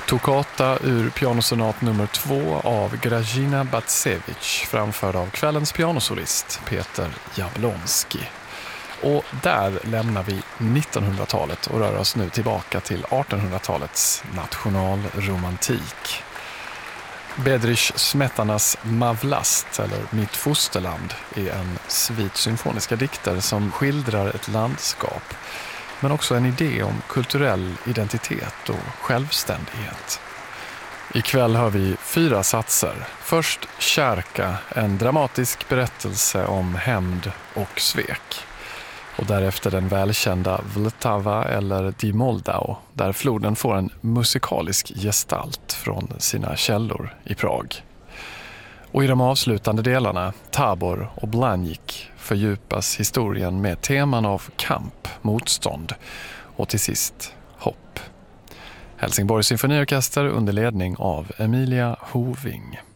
Toccata ur pianosonat nummer 2 av Grażyna Bacewicz, framförd av kvällens pianosolist Peter Jablonski. Och där lämnar vi 1900-talet och rör oss nu tillbaka till 1800-talets nationalromantik. Bedřich Smetanas Mavlast, eller Mitt fosterland, är en svit symfoniska dikter som skildrar ett landskap, men också en idé om kulturell identitet och självständighet. Ikväll hör vi 4 satser. Först Kärka, en dramatisk berättelse om hämnd och svek. Och därefter den välkända Vltava eller Die Moldau, där floden får en musikalisk gestalt från sina källor i Prag. Och i de avslutande delarna, Tabor och Blanjik, fördjupas historien med teman av kamp, motstånd och till sist hopp. Helsingborgs symfoniorkester under ledning av Emilia Hoving.